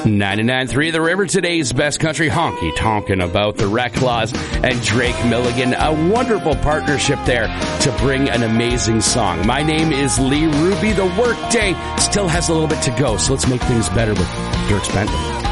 99.3 The River, today's best country honky talking about the Reclaws and Drake Milligan. A wonderful partnership there to bring an amazing song. My name is Lee Ruby. The workday still has a little bit to go, so let's make things better with Dierks Bentley.